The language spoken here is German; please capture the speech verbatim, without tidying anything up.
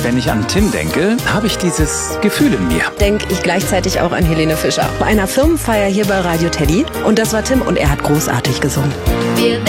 Wenn ich an Tim denke, habe ich dieses Gefühl in mir. Denke ich gleichzeitig auch an Helene Fischer. Bei einer Firmenfeier hier bei Radio Teddy. Und das war Tim und er hat großartig gesungen. Wir